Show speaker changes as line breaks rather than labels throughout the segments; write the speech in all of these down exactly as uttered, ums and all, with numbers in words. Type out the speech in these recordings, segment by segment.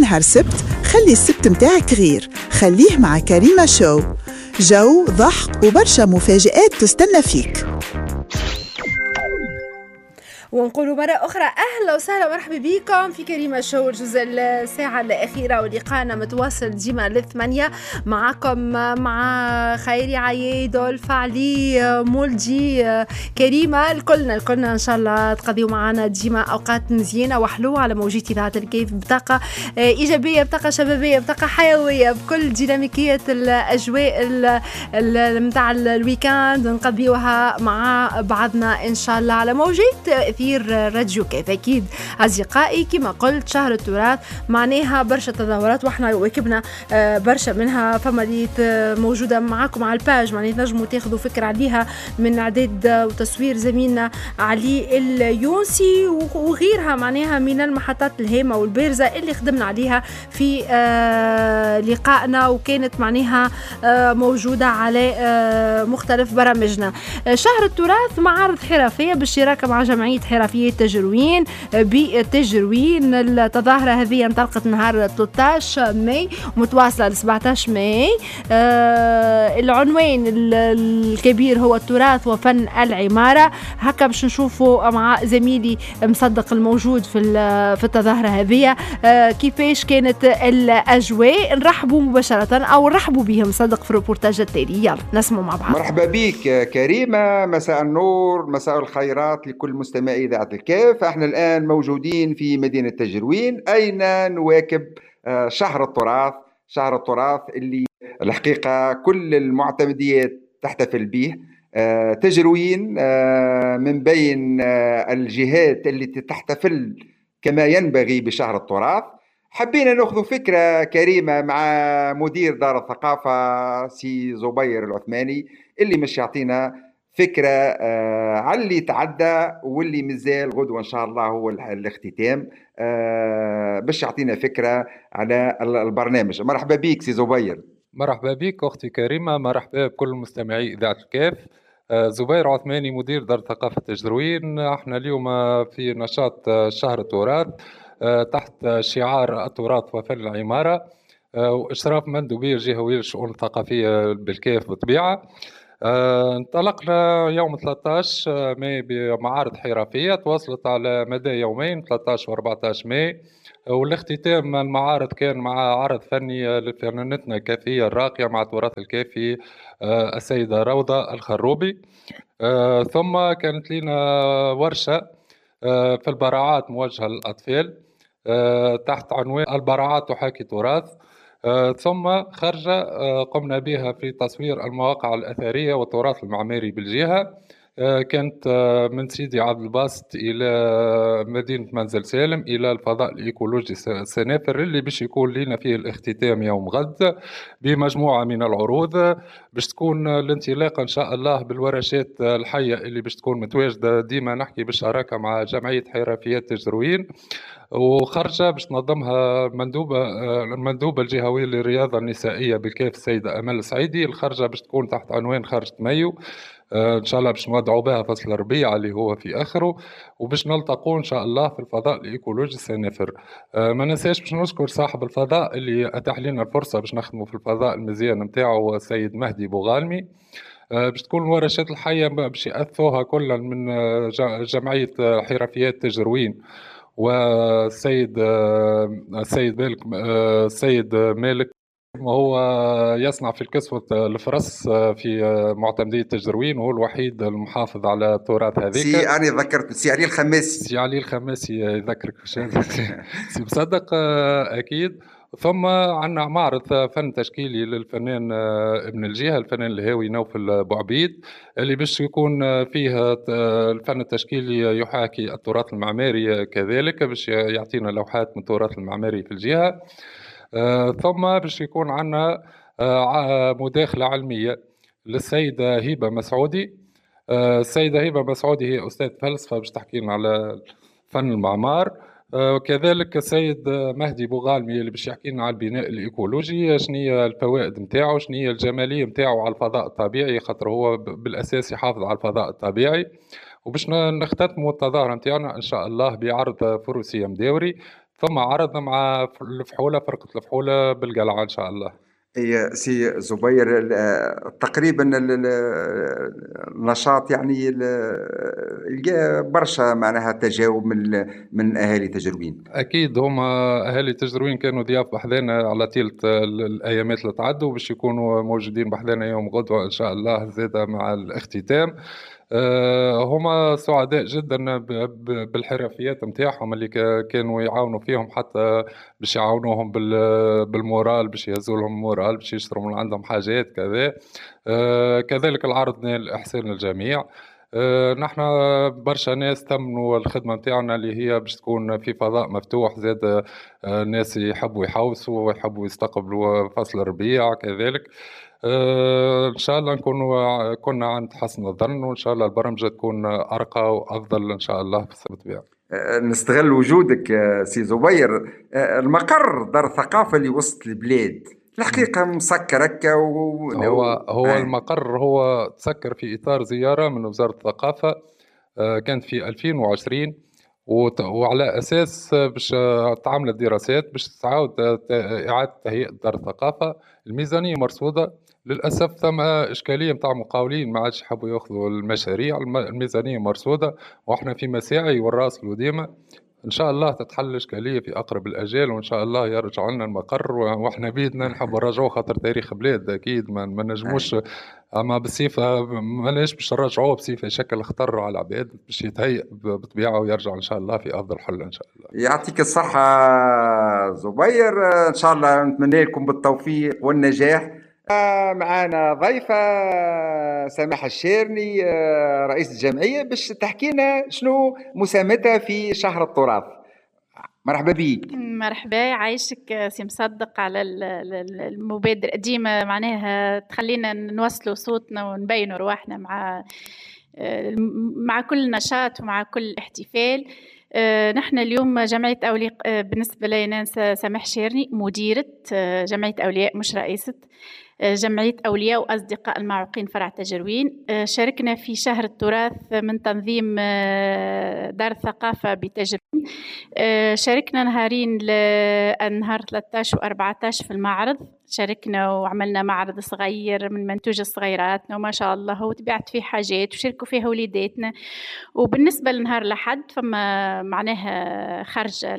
نهار سبت خلي السبت متاعك غير، خليه مع كريمة شو، جو ضحك وبرشا مفاجآت تستنى فيك.
ونقولوا مرة أخرى أهلا وسهلا ومرحبا بكم في كريمة شو الجزء الساعة الأخيرة، ولقاءنا متواصل ديما للثمانية معكم مع خيري عياد الفعلي مولجي كريمة. الكلنا الكلنا إن شاء الله تقضيوا معنا ديما أوقات مزيانة وحلوة على موجة إذاعة الكيف بطاقة إيجابية، بطاقة شبابية، بطاقة حيوية، بكل ديناميكية الأجواء متاع الويكاند نقضيوها مع بعضنا إن شاء الله على موجة تأثير راديو كيف. أكيد أصدقائي كما قلت شهر التراث معناها برشا تظاهرات وإحنا واكبنا برشا منها، فما اللي موجودة معاكم على الباج معناها تنجموا تاخذوا فكرة عليها من إعداد وتصوير زميلنا علي اليونسي وغيرها معناها من المحطات الهامة والبارزة اللي خدمنا عليها في لقائنا وكانت معناها موجودة على مختلف برامجنا. شهر التراث معارض حرفية بالشراكة مع جمعية حرفية تجروين بتجروين. التظاهرة هذه انطلقت نهار ثلاثة عشر ماي ومتواصلة ل سبعة عشر ماي. آه العنوان الكبير هو التراث وفن العمارة. هكا باش نشوفوا مع زميلي مصدق الموجود في في التظاهرة هذه آه كيفاش كانت الأجواء. نرحبوا مباشرة أو نرحبوا بهم مصدق في الروبورتاج التالي. يلا نسمع مع بعض.
مرحبا بك كريمة، مساء النور، مساء الخيرات لكل مستمعي إذاعة الكيف. احنا الآن موجودين في مدينة تجروين أين نواكب شهر التراث، شهر التراث اللي الحقيقة كل المعتمديات تحتفل به. تجروين من بين الجهات اللي تحتفل كما ينبغي بشهر التراث. حبينا نأخذ فكرة كريمة مع مدير دار الثقافة سي زبير العثماني اللي مش يعطينا فكرة آه على اللي تعدى واللي مازال غدوة إن شاء الله هو الاختتام، آه باش يعطينا فكرة على البرنامج. مرحبا بك سي زبير.
مرحبا بك أختي كريمة، مرحبا بكل مستمعي إذاعة الكيف. آه زبير عثماني مدير دار ثقافة تجروين. احنا اليوم في نشاط شهر التراث آه تحت شعار التراث وفن العمارة آه وإشراف مندوبية الجهوية للشؤون الثقافية بالكيف بالطبيعة. آه، انطلقنا يوم ثلاثة عشر ماي بمعارض حرفية تواصلت على مدى يومين ثلاثة عشر و أربعة عشر ماي، والاختتام المعارض كان مع عرض فني لفنانتنا الكيفية الراقية مع التراث الكيفي آه، السيدة روضة الخروبي. آه، ثم كانت لنا ورشة آه، في البراعات موجهة للأطفال آه، تحت عنوان البراعات تحاكي تراث. آه، ثم خرجة آه، قمنا بها في تصوير المواقع الأثرية والتراث المعماري بالجهة. آه، كانت آه، من سيدي عبد الباسط إلى مدينة منزل سالم إلى الفضاء الإيكولوجي سنافر اللي باش يكون لنا فيه الاختتام يوم غد بمجموعة من العروض باش تكون الانطلاقة إن شاء الله بالورشات الحية اللي باش تكون متواجدة. ديما نحكي بالشراكة مع جمعية حرفيات تجروين، وخرجة باش تنظمها مندوبة المندوبة الجهوية للرياضة النسائية بالكيف السيدة أمل السعيدي. الخرجة باش تكون تحت عنوان خرجة مايو آه إن شاء الله باش نودعوا بها فصل الربيع اللي هو في آخره، وباش نلتقوا إن شاء الله في الفضاء الإيكولوجي سنافر. آه ما ننساش باش نشكر صاحب الفضاء اللي أتاح لنا الفرصة باش نخدموا في الفضاء المزيان متاعه السيد مهدي بوغالمي. آه باش تكون الورشات الحية باش يأثوها كلا من جمعية حرفيات تجروين والسيد السيد مالك السيد مالك وهو يصنع في الكسوة الفرس في معتمدية تجروين، وهو الوحيد المحافظ على التراث هذيك.
سي علي ذكرت سي علي الخماسي
سي علي الخماسي يذكرك سي مصدق أكيد. ثم عندنا معرض فن تشكيلي للفنان ابن الجهة الفنان الهاوي نوفل بوعبيد اللي باش يكون فيه الفن التشكيلي يحاكي التراث المعماري كذلك باش يعطينا لوحات من التراث المعماري في الجهة. ثم باش يكون عندنا مداخلة علمية للسيدة هبة مسعودي. السيدة هبة مسعودي هي أستاذ فلسفة باش تحكي لنا على فن المعمار. وكذلك السيد مهدي بوغالمي اللي باش يحكي لنا على البناء الايكولوجي، شنو الفوائد نتاعو، شنو الجماليه نتاعو على الفضاء الطبيعي، خاطر هو بالاساس يحافظ على الفضاء الطبيعي. وباش نختتموا التظاهره نتاعنا ان شاء الله بعرض فروسيه مداوري ثم عرضنا مع الفحولة، فرقة الفحولة بالقلعة إن شاء الله.
هي سي زبير، ال- آه، تقريبا ال- ال- النشاط يعني ال- لقى برشا معناها تجاوب من من اهالي تجربين.
أكيد هما أهالي تجروين كانوا ضياف بحذانا على طيلة ال- الأيامات اللي تعدوا، باش يكونوا موجودين بحذانا يوم غدوة إن شاء الله زادة مع الاختتام. آه، هما سعداء جدا ب- ب- بالحرفيات نتاعهم اللي كا- كانوا يعاونوا فيهم، حتى باش يعاونوهم بال- بالمورال، باش يهزوا لهم مورال، باش يشتروا من عندهم حاجات كذا. آه، كذلك العرض نال إحسان الجميع. آه، نحن برشا ناس تمنوا الخدمة نتاعنا اللي هي باش تكون في فضاء مفتوح، زاد آه، الناس يحبوا يحوسوا ويحبوا يستقبلوا فصل الربيع كذلك. آه، إن شاء الله نكونوا كنا عند حسن الظن، وإن شاء الله البرمجة تكون أرقى وأفضل إن شاء الله بالطبيعة.
آه، نستغل وجودك آه، سي زبير. آه، المقر دار الثقافة اللي وسط البلاد الحقيقة مسكر هكا و...
هو هو
آه.
المقر هو تسكر في إطار زيارة من وزارة الثقافة، آه، كانت في ألفين وعشرين، وت- وعلى أساس آه، باش آه، تعملت دراسات باش تعاود آه، ت- إعادة تهيئة دار الثقافة. الميزانية مرصودة، للأسف ثم إشكالية متاع مقاولين ما عادش حبوا ياخذوا المشاريع. الم- الميزانية مرصودة وإحنا في مساعي والراسل ديما، إن شاء الله تتحل الإشكالية في أقرب الأجال، وإن شاء الله يرجع لنا المقر. و- وإحنا بيدنا نحب نرجعوه خاطر تاريخ بلاد أكيد ما ما نجموش، أما بصفة ما نجمش باش نرجعوه بصفة شكل خطر على العباد، باش يتهيأ ب- بطبيعة ويرجع إن شاء الله في أفضل حل إن شاء الله.
يعطيك الصحة زبير، آه، إن شاء الله نتمنى لكم بالتوفيق والنجاح. آه، معنا ضيفة آه، سماح الشيرني، آه، رئيس الجمعية، باش تحكي لنا شنو مساهمتها في شهر التراث. مرحبا بك.
مرحبا، عايشك سي مصدق على ال- ال- المبادرة ديما معناها تخلينا نوصلوا صوتنا ونبينوا رواحنا مع آه، مع كل نشاط ومع كل احتفال. آه، نحن اليوم جمعية أولياء، آه، بالنسبة لي أنا سماح شيرني مديرة آه، جمعية أولياء مش رئيسة آه، جمعية أولياء وأصدقاء المعوقين فرع تجروين. آه، شاركنا في شهر التراث من تنظيم آه، دار الثقافة بتجروين. آه، شاركنا نهارين لنهار ثلاثة عشر و أربعة عشر في المعرض، شاركنا وعملنا معرض صغير من منتوج صغيراتنا وما شاء الله، وتبعت فيه حاجات وشاركوا فيها وليداتنا. وبالنسبة لنهار الأحد فما معناها خرجة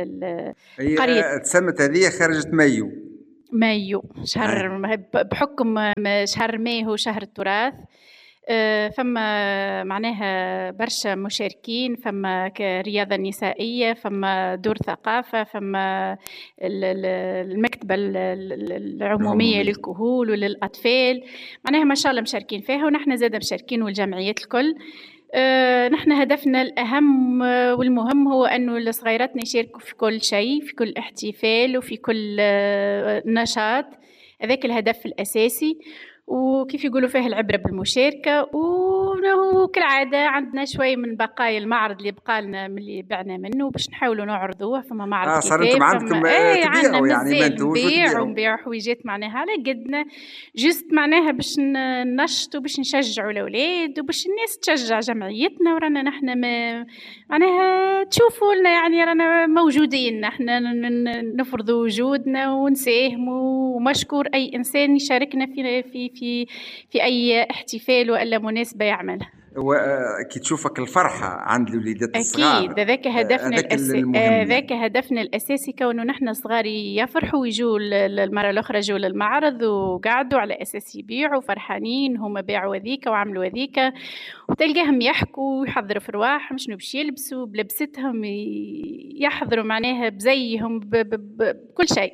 للقرية
هي تسمت هذه خرجت مايو.
مايو، شهر بحكم شهر ماي هو شهر التراث. آه، فما معناها برشا مشاركين، فما كرياضة نسائية، فما دور ثقافة، فما ال- ال- المكتبة ال- ال- العمومية للكهول وللأطفال، معناها ما شاء الله مشاركين فيها، ونحن زادة مشاركين والجمعيات الكل. آه، نحن هدفنا الأهم والمهم هو أنه الصغيراتنا يشاركوا في كل شيء، في كل احتفال وفي كل آه، نشاط. هذاك الهدف الأساسي، وكيف يقولوا فيه العبرة بالمشاركة. وكالعادة عندنا شوي من بقايا المعرض اللي بقالنا من اللي بعنا منه باش نحاولوا نعرضوه. فما معرض
اه صار
كتاب،
انتم عندكم
فما
آه،
ايه عندنا
تبيعوا يعني
مازال
منتوج
نبيع
وتبيعوا.
ونبيع حويجات معناها على قدنا، جست معناها باش ننشطوا، باش نشجعوا الاولاد، وباش الناس تشجع جمعيتنا. ورانا نحن ما معناها تشوفوا لنا يعني رانا موجودين، نحن نفرضوا وجودنا ونساهموا، ومشكور اي انسان يشاركنا في في في في اي احتفال والا مناسبه يعملها.
كي تشوفك الفرحة عند الوليدات الصغار،
أكيد هذاك هدفنا
هذاك
الأساسي،
المهم يعني.
هذاك هدفنا الأساسي، كونه نحن صغار يفرحوا ويجوا المرة الأخرى جو للمعرض وقعدوا على أساس يبيعوا فرحانين، هم باعوا هذيك وعملوا هذيك، وتلقاهم يحكوا ويحضروا في رواحهم شنو باش يلبسوا بلبستهم، يحضروا معناها بزيهم ب- ب- ب- بكل شيء.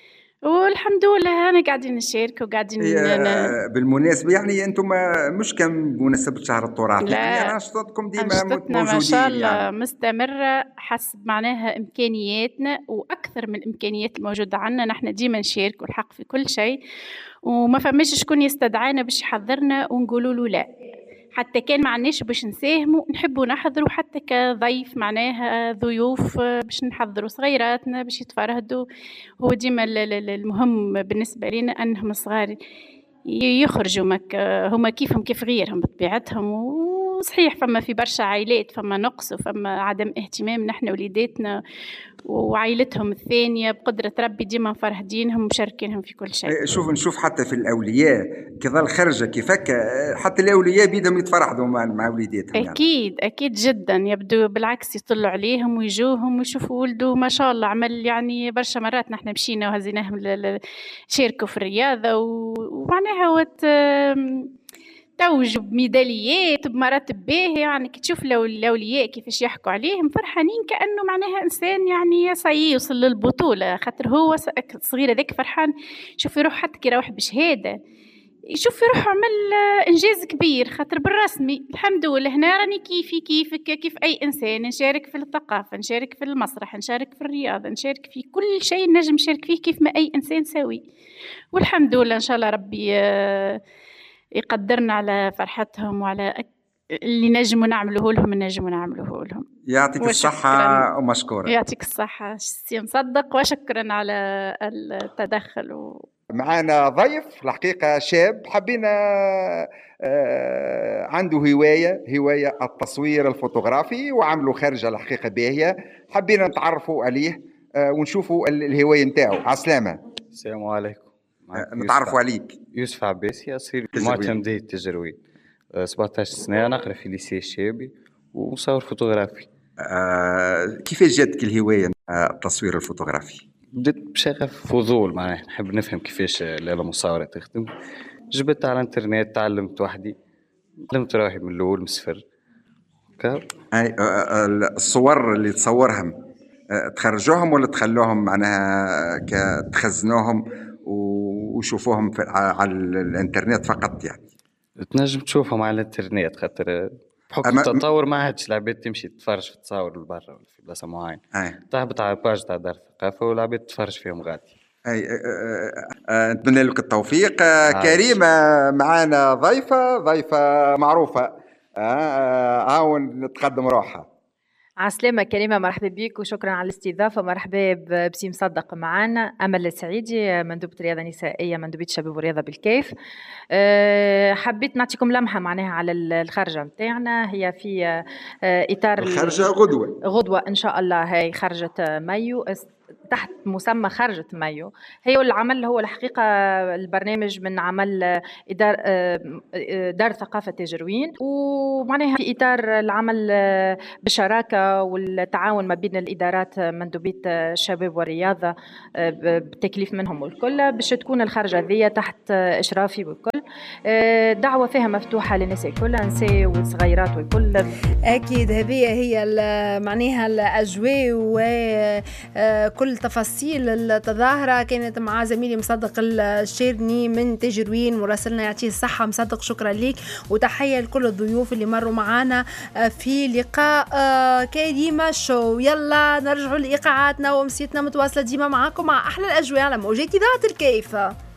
والحمد لله أنا قاعدين نشارك وقاعدين
ن... بالمناسبة يعني أنتم مش كم بمناسبة شهر التراث،
لا،
يعني أنشطتكم ديما
أنشطتنا
موجودين
ما شاء الله
يعني.
مستمرة حسب معناها إمكانياتنا وأكثر من الإمكانيات الموجودة عنا. نحن ديما نشارك والحق في كل شيء، وما فماش شكون يستدعينا باش يحضرنا ونقولوا له لا. حتى كان معناش باش نساهموا نحبوا نحضروا حتى كضيف معناها ضيوف باش نحضروا صغيراتنا باش يتفرهدوا. هو ديما المهم بالنسبة لنا أنهم الصغار يخرجوا مك هما كيفهم كيف غيرهم بطبيعتهم، وصحيح فما في برشا عائلات فما نقص وفما عدم اهتمام نحن وليداتنا وعائلتهم الثانية بقدرة ربي ديما مفرهدينهم ومشاركينهم في كل شيء.
شوف نشوف حتى في الأولياء كظل خرجة كيفك حتى الأولياء بيدهم يتفرحوا مع مع وليداتهم.
أكيد يعني. أكيد جدا يبدو بالعكس يطلعوا عليهم ويجوهم ويشوفوا ولده ما شاء الله عمل يعني برشا مرات نحن مشينا وهزيناهم شاركوا في الرياضة ومعناها وت توجوا بميداليات بمراتب باهية يعني كي تشوف الأولياء كيفاش يحكوا عليهم فرحانين كأنه معناها إنسان يعني سعي يوصل للبطولة خاطر هو صغير هذاك فرحان شوف يروح حتى كي يروح بشهادة يشوف يروح عمل إنجاز كبير خاطر بالرسمي الحمد لله هنا راني كيفي كيفك كيف أي إنسان نشارك في الثقافة نشارك في المسرح نشارك في الرياضة نشارك في كل شيء نجم نشارك فيه كيف ما أي إنسان سوي والحمد لله إن شاء الله ربي يقدرنا على فرحتهم وعلى اللي نجموا نعمله لهم نجموا نعمله لهم.
يعطيك الصحة ومشكورة.
يعطيك الصحة سي مصدق وشكرا على التدخل و...
معنا ضيف الحقيقة شاب حبينا آه عنده هواية هواية التصوير الفوتوغرافي وعملوا خارجة الحقيقة باهية حبينا نتعرفوا عليه آه ونشوفوا الهواية نتاعو. عسلامة.
السلام عليكم.
نتعرفوا عليك.
يوسف عباسي أصير معتمدية التجرويد سبعة عشر سنة نقرأ في ليسي الشابي ومصور فوتوغرافي.
آه كيفاش جاتك الهواية التصوير الفوتوغرافي؟
بديت بشغف فضول معناها نحب نفهم كيفاش الآلة المصورة تخدم جبت على الانترنت تعلمت وحدي تعلمت روحي من الأول من الصفر.
أي الصور اللي تصورهم تخرجوهم ولا تخلوهم معناها كتخزنوهم وشوفوهم على الانترنت فقط يعني؟
تنجم تشوفهم على الانترنت خاطر بحكم التطور ما عادش العباد تمشي تتفرج في التصاور لبرا ولا في بلاصه معينه تهبط على الباج تاع دار الثقافه والعباد تتفرج فيهم غادي.
اي نتمنى لك التوفيق. كريمه معانا ضيفه ضيفه معروفه عاون نتقدم روحها.
عسلامة كريمة مرحبا بك وشكرا على الاستضافة. مرحبا بسي مصدق معنا. أمل السعيدي مندوبة رياضة نسائية مندوبية شباب ورياضة بالكيف. أه حبيت نعطيكم لمحة معناها على الخرجة متاعنا هي في إطار
الخرجة غدوة
غدوة إن شاء الله هي خرجة مايو تحت مسمى خرجة مايو. هي العمل هو الحقيقة البرنامج من عمل إدار دار ثقافة تجروين ومعناها في إطار العمل بالشراكة والتعاون ما بين الإدارات مندوبية الشباب والرياضة بتكليف منهم والكل باش تكون الخرجة ذي تحت إشرافي والكل. دعوة فيها مفتوحة للناس الكل نساء والصغيرات والكل.
أكيد هذه هي معناها الأجواء وكل تفاصيل التظاهرة كانت مع زميلي مصدق الشيرني من تجروين مراسلنا يعطيه الصحة. مصدق شكرا لك وتحية لكل الضيوف اللي مروا معنا في لقاء كريمة شو. يلا نرجعوا لإيقاعاتنا ومسيتنا متواصلة ديما معاكم مع أحلى الأجواء على موجات إذاعة الكيف.